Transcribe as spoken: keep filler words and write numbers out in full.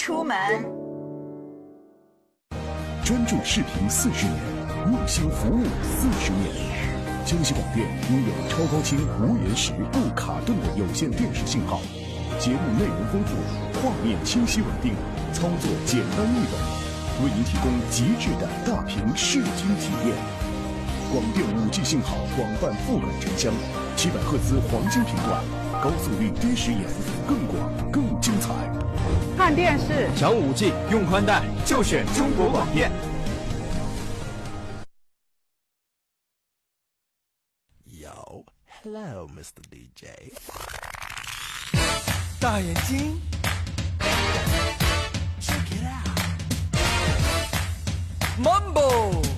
出门。 专注视频四十年，用心服务四十年。江西广电拥有超高清、无延时、不卡顿的有线电视信号，节目内容丰富，画面清晰稳定，操作简单易懂，为您提供极致的大屏视听体验。广电五 G 信号广泛覆盖城乡，七百赫兹黄金频段，高速率低时延，更广更精彩。 看电视想五 G 用宽带就选中国广电。 Yo, hello, Mister D J。 大眼睛 ，Check it out。 Mambo。